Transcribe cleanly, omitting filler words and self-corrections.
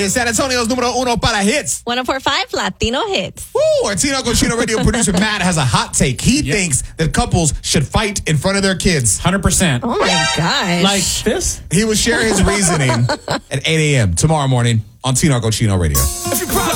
is San Antonio's número uno para hits. 104.5 Latino Hits. Woo! Our Tino Cochino radio producer Matt has a hot take. He thinks that couples should fight in front of their kids. 100%. Oh my gosh. Like this? He will share his reasoning at 8 a.m. tomorrow morning on Tino Cochino Radio.